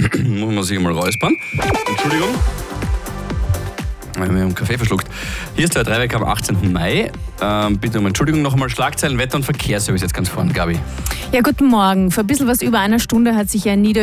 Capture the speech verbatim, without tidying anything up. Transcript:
muss man sich mal räuspern. Entschuldigung. Wir haben einen Kaffee verschluckt. Hier ist der Dreiweg am achtzehnten Mai. Ähm, bitte um Entschuldigung noch einmal. Schlagzeilen, Wetter- und Verkehrsservice jetzt ganz vorne, Gabi. Ja, guten Morgen. Vor ein bisschen was über einer Stunde hat sich ein Nieder